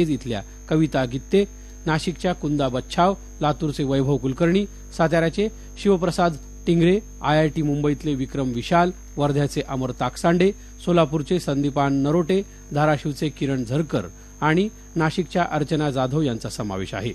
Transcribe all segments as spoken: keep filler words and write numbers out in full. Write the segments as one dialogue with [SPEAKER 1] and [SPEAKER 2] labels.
[SPEAKER 1] इथल्या कविता गित्ते, नाशिकच्या कुंदा बच्छाव, लातूरचे वैभव कुलकर्णी, साताऱ्याचे शिवप्रसाद टिंगरे, आयआयटी मुंबईतले विक्रम विशाल, वर्ध्याचे अमर ताकसांडे, सोलापूरचे संदीपान नरोटे, धाराशिवचे किरण झरकर आणि नाशिकच्या अर्चना जाधव यांचा समावेश आहे.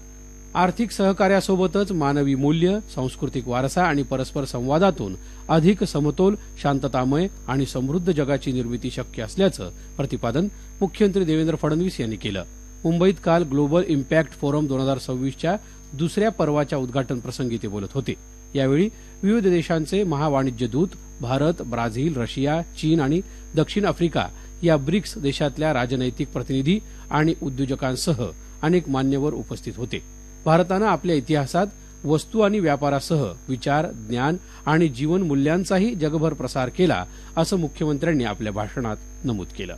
[SPEAKER 1] आर्थिक सहकार्यासोबतच मानवी मूल्य, सांस्कृतिक वारसा आणि परस्पर संवादातून अधिक समतोल, शांततामय आणि समृद्ध जगाची निर्मिती शक्य असल्याचं प्रतिपादन मुख्यमंत्री देवेंद्र फडणवीस यांनी केलं. मुंबईत काल ग्लोबल इम्पॅक्ट फोरम दोन हजार सव्वीसच्या दुसऱ्या पर्वाच्या उद्घाटन प्रसंगी ते बोलत होते. यावेळी विविध देशांचे महावाणिज्य दूत, भारत, ब्राझील, रशिया, चीन आणि दक्षिण आफ्रिका या ब्रिक्स देशातल्या राजनैतिक प्रतिनिधी आणि उद्योजकांसह अनेक मान्यवर उपस्थित होते. भारतानं आपल्या इतिहासात वस्तू आणि व्यापारासह विचार, ज्ञान आणि जीवन मूल्यांचाही जगभर प्रसार केला, असं मुख्यमंत्र्यांनी आपल्या भाषणात नमूद केलं.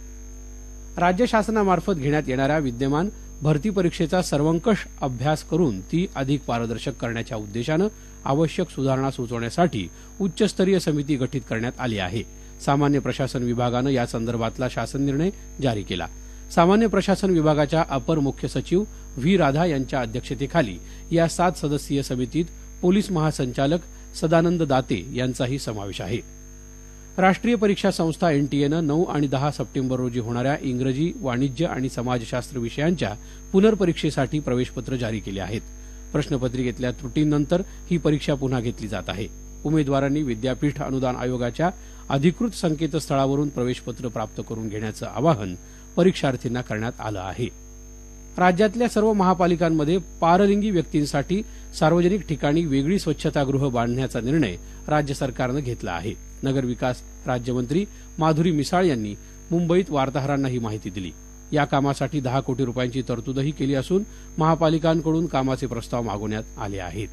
[SPEAKER 1] राज्य शासनामार्फत घेण्यात येणाऱ्या विद्यमान भरती परीक्षेचा सर्वंकष अभ्यास करून ती अधिक पारदर्शक करण्याच्या उद्देशानं आवश्यक सुधारणा सुचवण्यासाठी उच्चस्तरीय समिती गठीत करण्यात आली आहे. सामान्य प्रशासन विभागानं यासंदर्भातला शासन निर्णय जारी केला. सामान्य प्रशासन विभागाच्या अपर मुख्य सचिव व्ही राधा यांच्या अध्यक्षतेखाली या सात सदस्यीय समितीत पोलीस महासंचालक सदानंद दाते यांचाही समावेश आहे. राष्ट्रीय परीक्षा संस्था एनटीएनं नऊ आणि दहा सप्टेंबर रोजी होणाऱ्या इंग्रजी, वाणिज्य आणि समाजशास्त्र विषयांच्या पुनर्परीक्षेसाठी प्रवेशपत्र जारी केले आहेत. प्रश्नपत्रिकेतल्या त्रुटींनंतर ही परीक्षा पुन्हा घेतली जात आहे. उमेदवारांनी विद्यापीठ अनुदान आयोगाच्या अधिकृत संकेतस्थळावरून प्रवेशपत्र प्राप्त करून घेण्याचं आवाहन परीक्षार्थींना करण्यात आलं आहे. राज्यातल्या सर्व महापालिकांमध्ये पारलिंगी व्यक्तींसाठी सार्वजनिक ठिकाणी वेगळी स्वच्छतागृह बांधण्याचा निर्णय राज्य सरकारनं घेतला आहे. नगरविकास राज्यमंत्री माधुरी मिसाळ यांनी मुंबईत वार्ताहरांना ही माहिती दिली. या कामासाठी दहा कोटी रुपयांची तरतूदही केली असून महापालिकांकडून कामाचे प्रस्ताव मागवण्यात आले आहेत.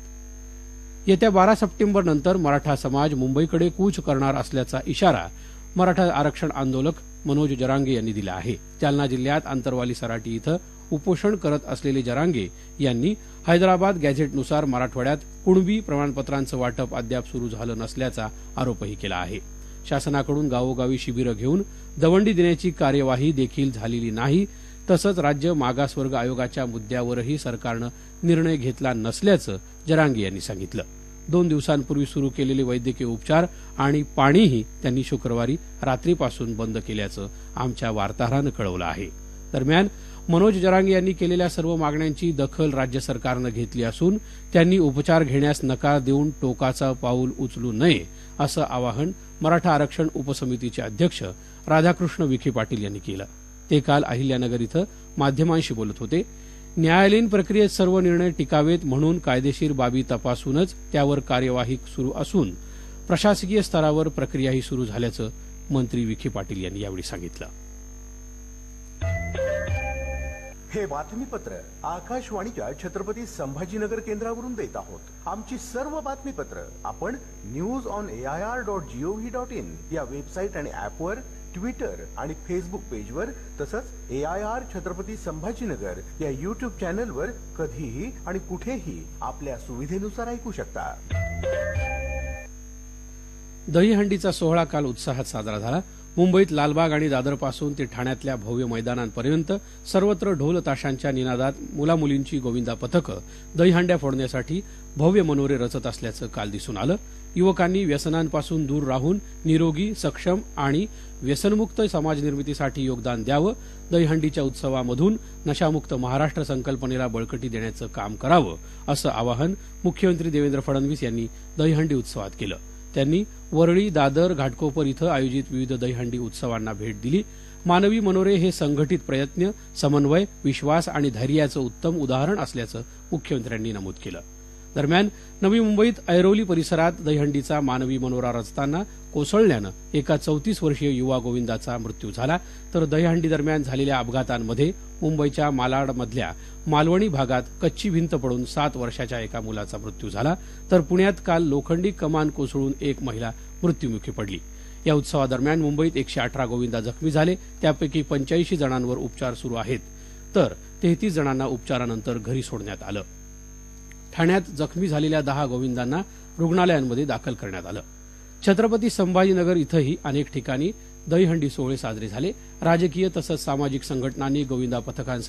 [SPEAKER 1] येत्या बारा सप्टेंबर नंतर मराठा समाज मुंबईकडे कूच करणार असल्याचा इशारा मराठा आरक्षण आंदोलक मनोज जरांगे यांनी दिला आहे. जालना जिल्ह्यात आंतरवाली सराटी इथं उपोषण करत असलेले जरांगे यांनी हैदराबाद गॅझेटनुसार मराठवाड्यात कुणबी प्रमाणपत्रांचं वाटप अद्याप सुरू झालं नसल्याचा आरोपही केला आहे. शासनाकडून गावोगावी शिबिरं घेऊन दवंडी देण्याची कार्यवाही देखील झालेली नाही. तसंच राज्य मागासवर्ग आयोगाच्या मुद्द्यावरही सरकारनं निर्णय घेतला नसल्याचं जरांगे यांनी सांगितलं. दोन दिवसांपूर्वी सुरू केलेले वैद्यकीय उपचार आणि पाणीही त्यांनी शुक्रवारी रात्रीपासून बंद केल्याचं आमच्या वार्ताहरानं कळवलं आहे. दरम्यान मनोज जरांगे यांनी केलेल्या सर्व मागण्यांची दखल राज्य सरकारनं घेतली असून त्यांनी उपचार घेण्यास नकार देऊन टोकाचं पाऊल उचलू नये असं आवाहन मराठा आरक्षण उपसमितीचे अध्यक्ष राधाकृष्ण विखे पाटील यांनी केलं. ते काल अहिल्यानगर इथं माध्यमांशी बोलत होते. न्यायालयीन प्रक्रियेत सर्व निर्णय टिकावेत म्हणून कायदेशीर बाबी तपासूनच त्यावर कार्यवाही सुरू असून प्रशासकीय स्तरावर प्रक्रियाही सुरू झाल्याचं मंत्री विखे पाटील यांनी यावेळी सांगितलं.
[SPEAKER 2] हे बातमीपत्र आकाशवाणीच्या छत्रपती संभाजीनगर केंद्रावरून देत आहोत. आमची सर्व बातमीपत्र आपण news on AIR dot G O V dot in या वेबसाईट आणि ऍपवर, ट्विटर आणि फेसबुक पेजवर तसंच एआयआर छत्रपती संभाजीनगर या युट्यूब चॅनलवर कधीही आणि कुठेही आपल्या सुविधेनुसार ऐकू शकता.
[SPEAKER 1] दहीहंडीचा सोहळा काल उत्साहात साजरा झाला. मुंबईत लालबाग आणि दादरपासून ते ठाण्यातल्या भव्य मैदानांपर्यंत सर्वत्र ढोल ताशांच्या निनादात मुलामुलींची गोविंदा पथकं दहीहंड्या फोडण्यासाठी भव्य मनोरे रचत असल्याचं काल दिसून आलं. युवकांनी व्यसनांपासून दूर राहून निरोगी, सक्षम आणि व्यसनमुक्त समाज निर्मितीसाठी योगदान द्यावं. दहीहंडीच्या उत्सवामधून नशामुक्त महाराष्ट्र संकल्पनेला बळकटी देण्याचं काम करावं असं आवाहन मुख्यमंत्री देवेंद्र फडणवीस यांनी दहीहंडी उत्सवात केलं. त्यांनी वरळी, दादर, घाटकोपर इथं आयोजित विविध दहीहंडी उत्सवांना भेट दिली. मानवी मनोरे हे संघटित प्रयत्न, समन्वय, विश्वास आणि धैर्याचं उत्तम उदाहरण असल्याचं मुख्यमंत्र्यांनी नमूद केलं. दरम्यान नवी मुंबईत ऐरोली परिसरात दहीहंडीचा मानवी मनोरा रचताना कोसळल्यानं एका चौतीस वर्षीय युवा गोविंदाचा मृत्यू झाला. तर दहीहंडी दरम्यान झालेल्या अपघातांमध्ये मुंबईच्या मालाडमधल्या मालवणी भागात कच्ची भिंत पडून सात वर्षाच्या एका मुलाचा मृत्यू झाला. तर पुण्यात काल लोखंडी कमान कोसळून एक महिला मृत्युमुखी पडली. या उत्सवादरम्यान मुंबईत एकशे अठरा गोविंदा जखमी झाले. त्यापैकी पंच्याऐंशी जणांवर उपचार सुरू आहेत. तर तेहतीस जणांना उपचारानंतर घरी सोडण्यात आलं. ठाण्यात जखमी झालेल्या दहा गोविंदांना रुग्णालयांमध्ये दाखल करण्यात आलं. छत्रपती संभाजीनगर इथंही अनेक ठिकाणी दहीहंडी सोहळे साजरे झाले. राजकीय तसंच सामाजिक संघटनांनी गोविंदा पथकांसाठी